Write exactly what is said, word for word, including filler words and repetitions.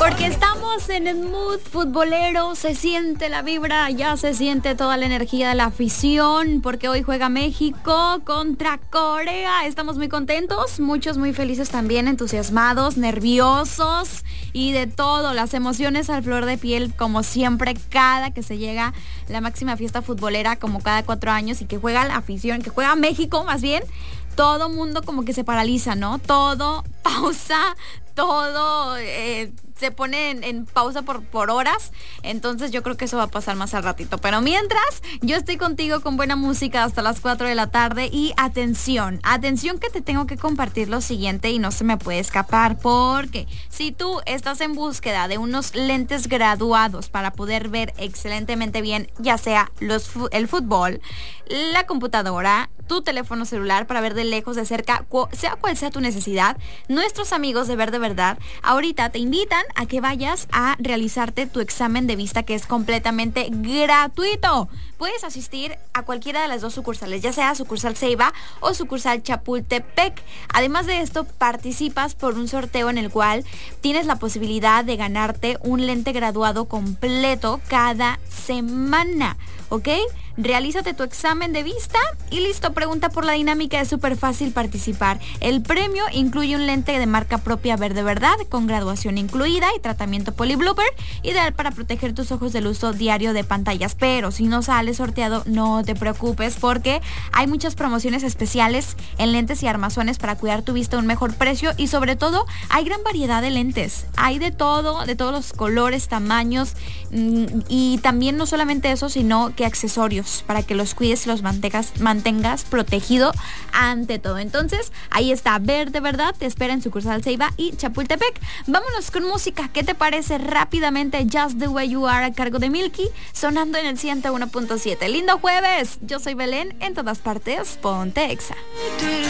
Porque estamos en el mood futbolero, se siente la vibra, ya se siente toda la energía de la afición, porque hoy juega México contra Corea. Estamos muy contentos, muchos muy felices también, entusiasmados, nerviosos y de todo, las emociones al flor de piel, como siempre, cada que se llega la máxima fiesta futbolera, como cada cuatro años, y que juega la afición, que juega México más bien, todo mundo como que se paraliza, ¿no? Todo pausa, todo eh, se pone en, en pausa por, por horas. Entonces yo creo que eso va a pasar más al ratito. Pero mientras, yo estoy contigo con buena música hasta las cuatro de la tarde. Y atención, atención que te tengo que compartir lo siguiente y no se me puede escapar. Porque si tú estás en búsqueda de unos lentes graduados para poder ver excelentemente bien, ya sea los, el fútbol, la computadora, tu teléfono celular, para ver de lejos, de cerca, sea cual sea tu necesidad, nuestros amigos de Ver de Verdad ahorita te invitan a que vayas a realizarte tu examen de vista, que es completamente gratuito. Puedes asistir a cualquiera de las dos sucursales, ya sea sucursal Ceiba o sucursal Chapultepec. Además de esto, participas por un sorteo en el cual tienes la posibilidad de ganarte un lente graduado completo cada semana, ¿ok? Realízate tu examen de vista y listo, pregunta por la dinámica, es súper fácil participar. El premio incluye un lente de marca propia Ver de Verdad, con graduación incluida y tratamiento PolyBlooper, ideal para proteger tus ojos del uso diario de pantallas. Pero si no sale sorteado, no te preocupes, porque hay muchas promociones especiales en lentes y armazones para cuidar tu vista a un mejor precio, y sobre todo hay gran variedad de lentes, hay de todo, de todos los colores, tamaños, y también no solamente eso, sino que accesorios para que los cuides y los mantengas, mantengas protegido ante todo. Entonces, ahí está, Ver de Verdad te espera en sucursal Ceiba y Chapultepec. Vámonos con música. ¿Qué te parece? Rápidamente, Just the Way You Are, a cargo de Milky, sonando en el ciento uno punto siete. Lindo jueves. Yo soy Belén, en todas partes, ponte Exa.